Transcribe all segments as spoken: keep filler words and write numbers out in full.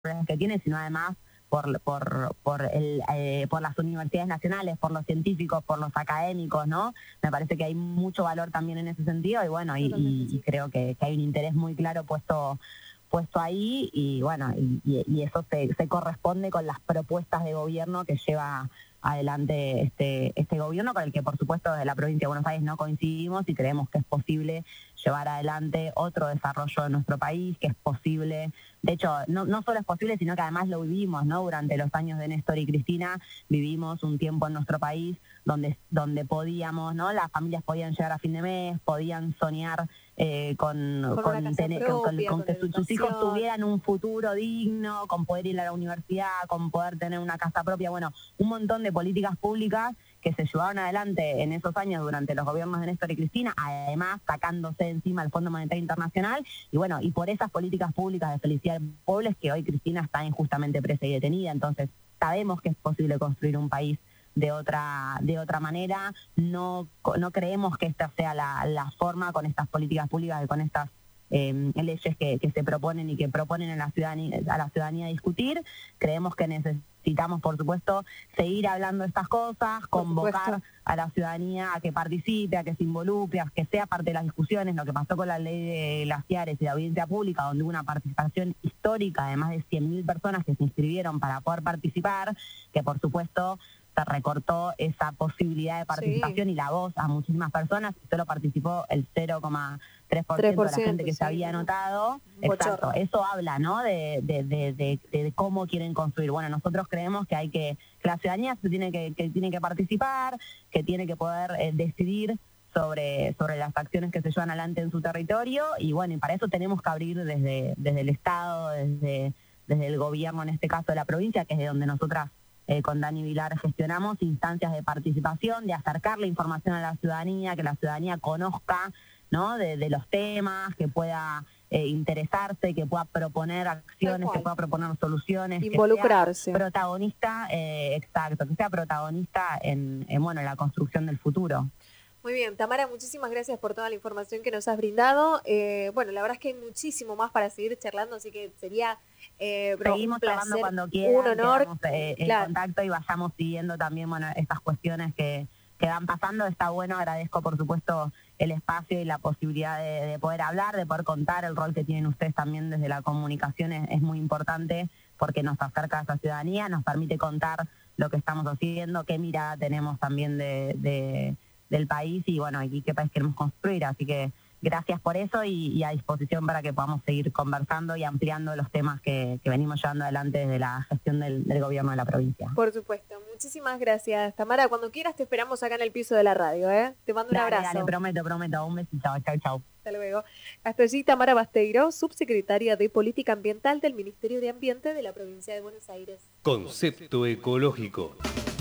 que tiene, sino además por, por, por, el, eh, por las universidades nacionales, por los científicos, por los académicos, ¿no? Me parece que hay mucho valor también en ese sentido y bueno, y, y, y creo que, que hay un interés muy claro puesto puesto ahí y bueno, y, y eso se, se corresponde con las propuestas de gobierno que lleva adelante este este gobierno, con el que por supuesto desde la provincia de Buenos Aires no coincidimos y creemos que es posible llevar adelante otro desarrollo de nuestro país, que es posible, de hecho, no, no solo es posible, sino que además lo vivimos, ¿no? Durante los años de Néstor y Cristina vivimos un tiempo en nuestro país donde, donde podíamos, ¿no? Las familias podían llegar a fin de mes, podían soñar eh, con, con, con, tener, propia, con, con, con que educación. sus hijos tuvieran un futuro digno, con poder ir a la universidad, con poder tener una casa propia, bueno, un montón de políticas públicas que se llevaron adelante en esos años durante los gobiernos de Néstor y Cristina, además sacándose encima el Fondo Monetario Internacional, y bueno, y por esas políticas públicas de felicidad del pueblo es que hoy Cristina está injustamente presa y detenida. Entonces sabemos que es posible construir un país de otra de otra manera, no no creemos que esta sea la, la forma con estas políticas públicas y con estas eh, leyes que, que se proponen y que proponen a la ciudadanía, a la ciudadanía discutir. Creemos que necesitamos, por supuesto, seguir hablando de estas cosas, convocar a la ciudadanía a que participe, a que se involucre, a que sea parte de las discusiones, lo que pasó con la ley de glaciares y de audiencia pública, donde hubo una participación histórica de más de cien mil personas que se inscribieron para poder participar, que por supuesto se recortó esa posibilidad de participación sí. y la voz a muchísimas personas, y solo participó el cero coma tres por ciento de la gente que sí, se había anotado. Exacto, eso habla, ¿no? De, de, de, de, de cómo quieren construir. Bueno, nosotros creemos que hay que, que la ciudadanía se tiene que, que tiene que participar, que tiene que poder eh, decidir sobre, sobre las acciones que se llevan adelante en su territorio, y bueno, y para eso tenemos que abrir desde, desde el Estado, desde, desde el gobierno, en este caso de la provincia, que es de donde nosotras Eh, con Dani Vilar gestionamos instancias de participación, de acercar la información a la ciudadanía, que la ciudadanía conozca, ¿no? de, de los temas, que pueda eh, interesarse, que pueda proponer acciones, que pueda proponer soluciones, involucrarse. Que sea protagonista, eh, exacto, que sea protagonista en, en, bueno, en la construcción del futuro. Muy bien, Tamara, muchísimas gracias por toda la información que nos has brindado. Eh, bueno, la verdad es que hay muchísimo más para seguir charlando, así que sería eh, Seguimos un placer, charlando cuando quieran, un honor. quedamos, eh, en claro. contacto y vayamos siguiendo también, bueno, estas cuestiones que, que van pasando. Está bueno, agradezco por supuesto el espacio y la posibilidad de, de poder hablar, de poder contar. El rol que tienen ustedes también desde la comunicación es, es muy importante porque nos acerca a esa ciudadanía, nos permite contar lo que estamos haciendo, qué mirada tenemos también de... de del país y bueno, y qué país queremos construir, así que gracias por eso y, y a disposición para que podamos seguir conversando y ampliando los temas que, que venimos llevando adelante desde la gestión del, del gobierno de la provincia. Por supuesto, muchísimas gracias, Tamara, cuando quieras te esperamos acá en el piso de la radio, ¿eh? Te mando un dale, abrazo. Dale, prometo, prometo, un besito, chau, chau. Hasta luego. Hasta allí Tamara Basteiro, subsecretaria de Política Ambiental del Ministerio de Ambiente de la provincia de Buenos Aires. Concepto ecológico.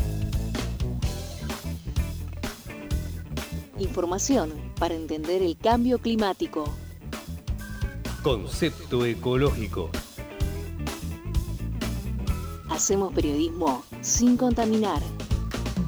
Información para entender el cambio climático. Concepto ecológico. Hacemos periodismo sin contaminar.